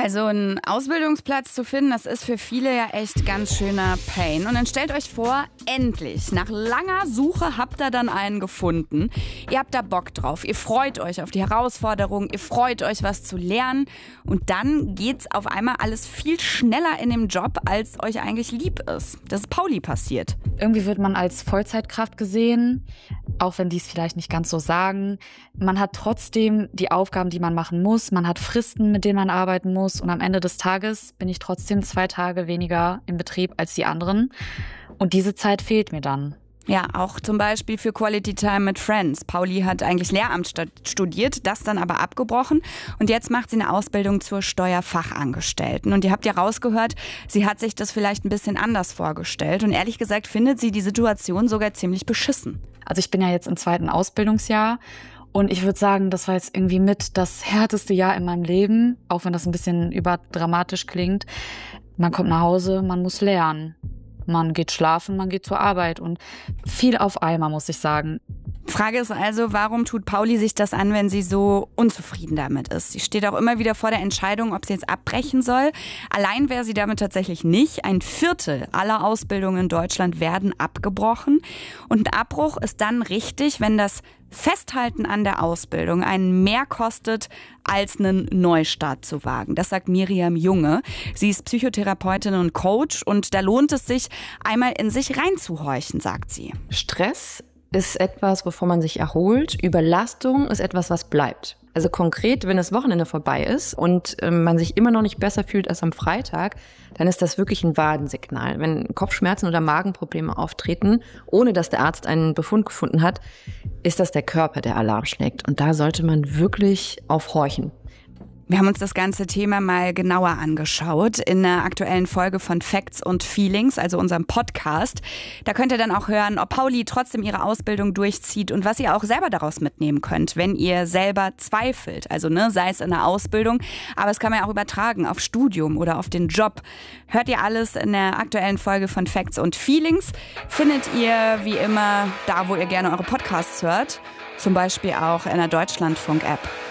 Also einen Ausbildungsplatz zu finden, das ist für viele ja echt ganz schöner Pain. Und dann stellt euch vor, endlich, nach langer Suche habt ihr dann einen gefunden. Ihr habt da Bock drauf, ihr freut euch auf die Herausforderung, ihr freut euch, was zu lernen. Und dann geht's auf einmal alles viel schneller in dem Job, als euch eigentlich lieb ist. Das ist Pauli passiert. Irgendwie wird man als Vollzeitkraft gesehen, auch wenn die es vielleicht nicht ganz so sagen. Man hat trotzdem die Aufgaben, die man machen muss. Man hat Fristen, mit denen man arbeiten muss. Und am Ende des Tages bin ich trotzdem 2 Tage weniger im Betrieb als die anderen. Und diese Zeit fehlt mir dann. Ja, auch zum Beispiel für Quality Time mit Friends. Pauli hat eigentlich Lehramt studiert, das dann aber abgebrochen. Und jetzt macht sie eine Ausbildung zur Steuerfachangestellten. Und ihr habt ja rausgehört, sie hat sich das vielleicht ein bisschen anders vorgestellt. Und ehrlich gesagt findet sie die Situation sogar ziemlich beschissen. Also ich bin ja jetzt im 2. Ausbildungsjahr. Und ich würde sagen, das war jetzt irgendwie mit das härteste Jahr in meinem Leben, auch wenn das ein bisschen überdramatisch klingt. Man kommt nach Hause, man muss lernen. Man geht schlafen, man geht zur Arbeit und viel auf einmal, muss ich sagen. Frage ist also, warum tut Pauli sich das an, wenn sie so unzufrieden damit ist? Sie steht auch immer wieder vor der Entscheidung, ob sie jetzt abbrechen soll. Allein wäre sie damit tatsächlich nicht. 1/4 aller Ausbildungen in Deutschland werden abgebrochen. Und ein Abbruch ist dann richtig, wenn das Festhalten an der Ausbildung einen mehr kostet, als einen Neustart zu wagen. Das sagt Miriam Junge. Sie ist Psychotherapeutin und Coach und da lohnt es sich, einmal in sich reinzuhorchen, sagt sie. Stress ist etwas, wovon man sich erholt. Überlastung ist etwas, was bleibt. Also konkret, wenn das Wochenende vorbei ist und man sich immer noch nicht besser fühlt als am Freitag, dann ist das wirklich ein Warnsignal. Wenn Kopfschmerzen oder Magenprobleme auftreten, ohne dass der Arzt einen Befund gefunden hat, ist das der Körper, der Alarm schlägt. Und da sollte man wirklich aufhorchen. Wir haben uns das ganze Thema mal genauer angeschaut in einer aktuellen Folge von Facts und Feelings, also unserem Podcast. Da könnt ihr dann auch hören, ob Pauli trotzdem ihre Ausbildung durchzieht und was ihr auch selber daraus mitnehmen könnt, wenn ihr selber zweifelt. Also sei es in der Ausbildung, aber es kann man ja auch übertragen auf Studium oder auf den Job. Hört ihr alles in der aktuellen Folge von Facts und Feelings. Findet ihr wie immer da, wo ihr gerne eure Podcasts hört. Zum Beispiel auch in der Deutschlandfunk-App.